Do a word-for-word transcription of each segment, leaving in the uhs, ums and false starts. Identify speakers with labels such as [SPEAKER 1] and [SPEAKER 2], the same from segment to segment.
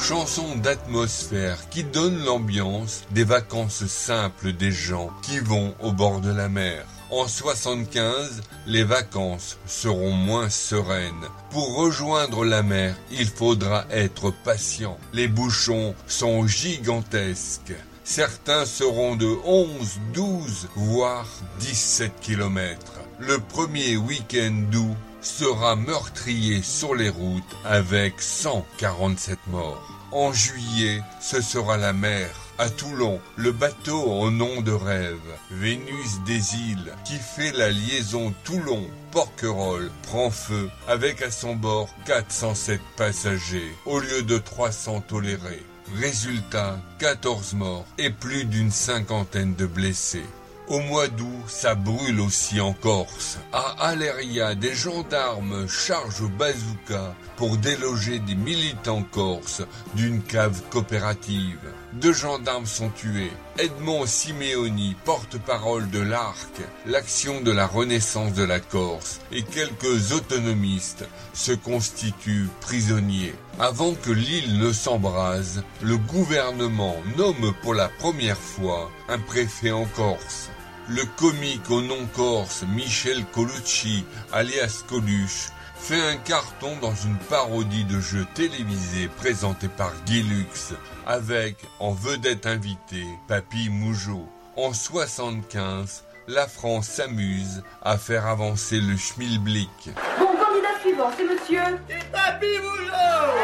[SPEAKER 1] Chanson d'atmosphère qui donne l'ambiance des vacances simples des gens qui vont au bord de la mer. En soixante-quinze, les vacances seront moins sereines. Pour rejoindre la mer, il faudra être patient. Les bouchons sont gigantesques. Certains seront de onze, douze, voire dix-sept kilomètres. Le premier week-end d'août sera meurtrier sur les routes avec cent quarante-sept morts. En juillet, ce sera la mer. À Toulon, le bateau au nom de rêve, Vénus des îles, qui fait la liaison Toulon-Porquerolles, prend feu avec à son bord quatre cent sept passagers au lieu de trois cents tolérés. Résultat, quatorze morts et plus d'une cinquantaine de blessés. Au mois d'août, ça brûle aussi en Corse. À Aléria, des gendarmes chargent au bazooka pour déloger des militants corses d'une cave coopérative. Deux gendarmes sont tués. Edmond Simeoni, porte-parole de l'Arc, l'action de la Renaissance de la Corse, et quelques autonomistes se constituent prisonniers. Avant que l'île ne s'embrase, le gouvernement nomme pour la première fois un préfet en Corse. Le comique au nom corse Michel Colucci, alias Coluche, fait un carton dans une parodie de jeu télévisé présenté par Guy Lux, avec en vedette invitée Papy Mougeot. En soixante-quinze, la France s'amuse à faire avancer le schmilblick.
[SPEAKER 2] Bon, candidat suivant, c'est monsieur...
[SPEAKER 3] C'est Papy Mougeot.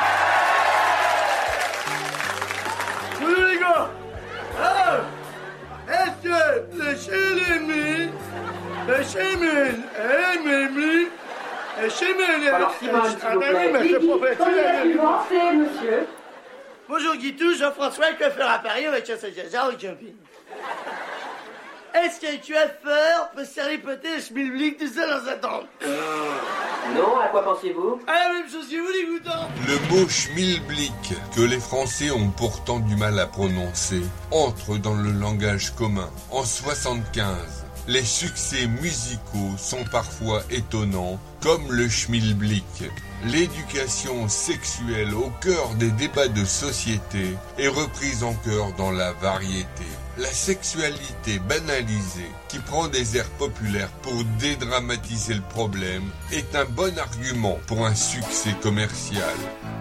[SPEAKER 3] Bonjour les gars. Alors, est-ce que le chélémi, le chémine, et mémi, le chémine...
[SPEAKER 2] Alors, Simone, s'il vous plaît. Candidat suivant, c'est monsieur...
[SPEAKER 3] Bonjour Guitou, Jean-François, coiffeur à Paris, avec chasse à Jaja, au camping. Est-ce qu'un coiffeur peut serlipoter le schmilblick tout seul dans sa tente?
[SPEAKER 2] Non, à quoi pensez-vous?
[SPEAKER 3] À la même chose que vous, dégoûtant.
[SPEAKER 1] Le mot schmilblick, que les Français ont pourtant du mal à prononcer, entre dans le langage commun. En soixante-quinze, les succès musicaux sont parfois étonnants, comme le schmilblick. L'éducation sexuelle au cœur des débats de société est reprise en chœur dans la variété. La sexualité banalisée, qui prend des airs populaires pour dédramatiser le problème, est un bon argument pour un succès commercial.